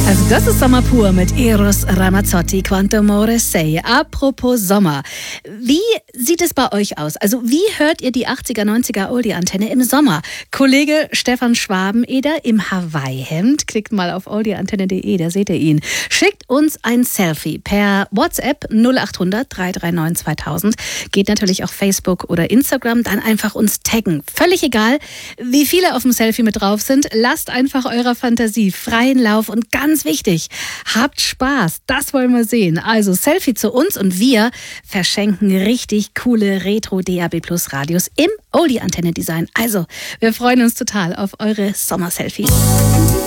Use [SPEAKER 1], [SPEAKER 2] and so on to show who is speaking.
[SPEAKER 1] Also das ist Sommer pur mit Eros Ramazzotti, Quanto Amore Sei. Apropos Sommer, wie sieht es bei euch aus? Also wie hört ihr die 80er, 90er Oldie-Antenne im Sommer? Kollege Stefan Schwabeneder im Hawaii-Hemd, klickt mal auf oldieantenne.de, da seht ihr ihn. Schickt uns ein Selfie per WhatsApp 0800 339 2000. Geht natürlich auch Facebook oder Instagram, dann einfach uns taggen. Völlig egal, wie viele auf dem Selfie mit drauf sind. Lasst einfach eurer Fantasie freien Lauf und ganz wichtig, habt Spaß. Das wollen wir sehen. Also Selfie zu uns und wir verschenken richtig coole Retro DAB Plus Radios im Oldie Antenne Design. Also wir freuen uns total auf eure Sommer-Selfies.